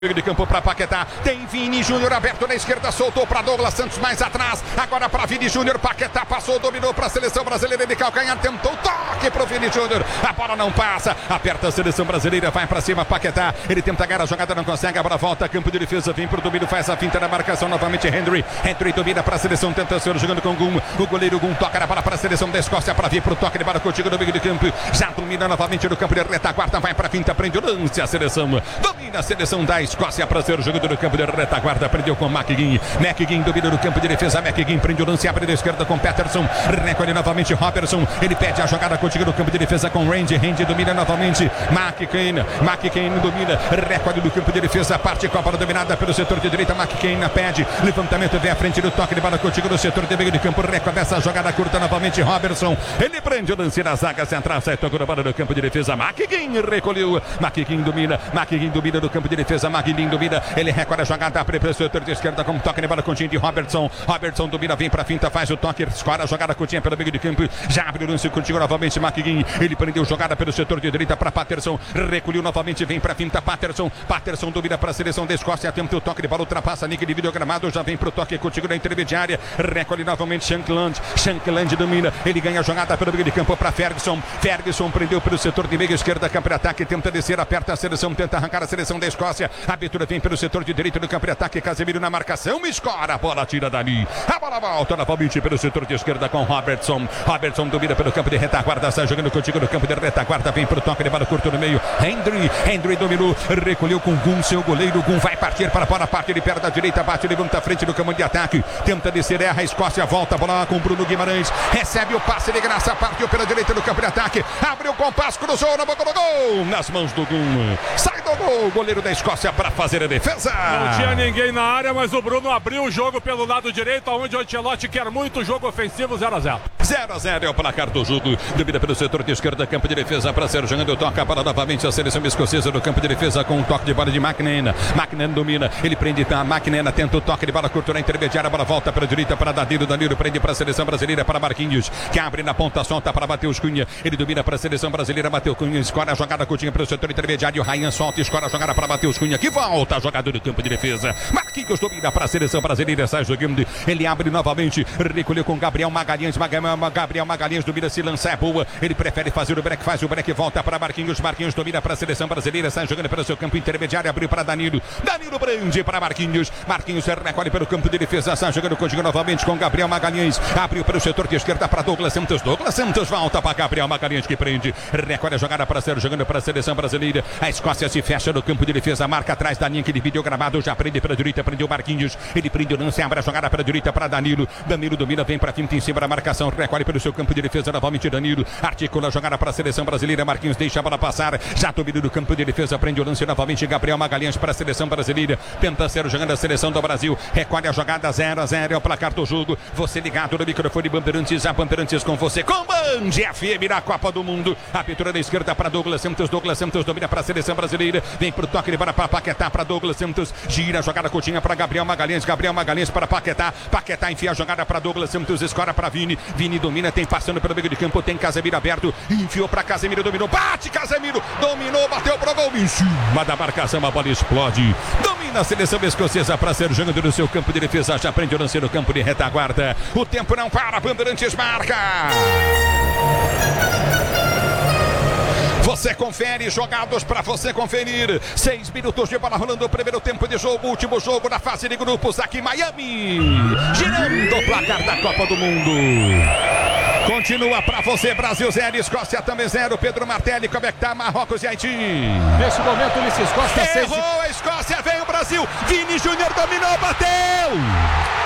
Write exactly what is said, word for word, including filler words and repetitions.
De campo para Paquetá, tem Vini Júnior aberto na esquerda, soltou para Douglas Santos mais atrás, agora para Vini Júnior, Paquetá passou, dominou para a seleção brasileira de calcanhar, tentou toque para o Vini Júnior, a bola não passa, aperta a seleção brasileira, vai para cima Paquetá, ele tenta ganhar a jogada, não consegue, a bola volta, campo de defesa, vem para o domínio, faz a finta na marcação, novamente Henry, Henry domina para a seleção, tenta ser jogando com Gum, o goleiro Gum toca na bola para a seleção da Escócia, para vir para o toque de bola contigo no meio de campo, já domina novamente no campo de retaguarda, vai para a finta, prende o lance, a seleção, domina a seleção da Escócia para ser jogando no campo de retaguarda, prendeu com McGinn, McGinn domina no campo de defesa, McGinn prende o lance, abre da esquerda com Peterson, recolhe novamente Robertson, ele pede a jogada contigo no campo de defesa com Randy, Randy domina novamente, McCain, McCain domina, recolhe no campo de defesa, parte com a bola dominada pelo setor de direita, McCain pede, levantamento vem à frente do toque de bola contigo no setor de meio de campo, recolhe essa jogada curta novamente, Robertson, ele prende o lance na zaga central, sai tocando a bola no campo de defesa, McGinn recolheu, McGinn domina, McGinn domina no campo de defesa, McGinn domina, ele recolhe a jogada para o setor de esquerda com toque de bola continha de Robertson. Robertson domina, vem para a finta, faz o toque, escora a jogada continha pelo meio de campo. Já abre o lance contigo novamente, McGinn. Ele prendeu jogada pelo setor de direita para Patterson. Recolheu novamente, vem para a finta, Patterson. Patterson domina para a seleção da Escócia. Tenta o toque de bola, ultrapassa Nick de videogramado. Já vem para o toque contigo na intermediária. Recolhe novamente Shankland. Shankland domina. Ele ganha a jogada pelo meio de campo para Ferguson. Ferguson prendeu pelo setor de meio esquerda, campo de ataque. Tenta descer, aperta a seleção, tenta arrancar a seleção da Escócia. A abertura vem pelo setor de direito do campo de ataque, Casemiro na marcação, escora, a bola tira dali, a bola volta novamente pelo setor de esquerda com Robertson, Robertson domina pelo campo de retaguarda, sai jogando contigo no campo de retaguarda, vem pro toque de bola curto no meio, Henry, Henry dominou, recolheu com Gum, seu goleiro, Gum vai partir para fora, parte de perna da direita, bate, levanta a frente do campo de ataque, tenta descer, erra, a Escócia volta, a bola lá com Bruno Guimarães, recebe o passe de graça, partiu pela direita do campo de ataque, abriu o compasso, cruzou na boca do gol, nas mãos do Gum, sai do gol, goleiro da Escócia para fazer a defesa. Não tinha ninguém na área, mas o Bruno abriu o jogo pelo lado direito, onde o Ancelotti quer muito jogo ofensivo, zero a zero. zero a zero é o placar do jogo. Domina pelo setor de esquerda, campo de defesa para ser jogando. Toca para novamente a seleção escocesa no campo de defesa com um toque de bola de McNair. McNair domina, ele prende a McNair, tenta o toque de bola curto na intermediária. A bola volta para a direita para Danilo. Danilo prende para a seleção brasileira para Marquinhos, que abre na ponta solta para Matheus Cunha. Ele domina para a seleção brasileira. Matheus Cunha escora a jogada curtinha para o setor intermediário. Ryan solta, escora a jogada para Matheus Cunha, que volta a jogada do campo de defesa. Marquinhos domina para a seleção brasileira, sai jogando, ele abre novamente, recolheu com Gabriel Magalhães, Gabriel Magalhães domina, se lançar é boa, ele prefere fazer o break, faz o break, volta para Marquinhos, Marquinhos domina para a seleção brasileira, sai jogando pelo seu campo intermediário, abriu para Danilo, Danilo prende para Marquinhos, Marquinhos recolhe pelo campo de defesa, sai jogando contigo novamente com Gabriel Magalhães, abriu para o setor de esquerda para Douglas Santos, Douglas Santos volta para Gabriel Magalhães que prende, recolhe a jogada para ser jogando para a seleção brasileira, a Escócia se fecha no campo de defesa, marca atrás da linha que de videogramado, já prende para a direita, prendeu Marquinhos, ele prende o lance, abre a jogada para a direita para Danilo, Danilo domina, vem para a finta em cima da marcação, recolhe pelo seu campo de defesa, novamente Danilo, articula a jogada para a seleção brasileira, Marquinhos deixa a bola passar, já domina no campo de defesa, prende o lance novamente, Gabriel Magalhães para a seleção brasileira, tenta ser jogando a seleção do Brasil, recolhe a jogada zero a zero, é o placar do jogo, você ligado no microfone Bandeirantes, a Bandeirantes com você, com Band F M na Copa do Mundo, abertura da esquerda para Douglas Santos, Douglas Santos domina para a seleção brasileira, vem pro toque de bola para Paquetá, para Douglas Santos, gira a jogada curtinha para Gabriel Magalhães, Gabriel Magalhães para Paquetá, Paquetá enfia a jogada para Douglas Santos, escora para Vini, Vini domina, tem passando pelo meio de campo, tem Casemiro aberto, enfiou para Casemiro, dominou, bate Casemiro, dominou, bateu pro gol, em cima da marcação, a bola explode, domina a seleção escocesa para ser jogando no seu campo de defesa, já prende o lance no campo de retaguarda, o tempo não para, Bandeirantes marca! Você confere, jogados para você conferir. Seis minutos de bola rolando o primeiro tempo de jogo, último jogo na fase de grupos aqui em Miami. Girando o placar da Copa do Mundo. Continua para você, Brasil zero, Escócia também zero. Pedro Martelli, como é que tá Marrocos e Haiti? Nesse momento, Ulisses Costa errou seis... a Escócia, vem o Brasil. Vini Júnior dominou, bateu.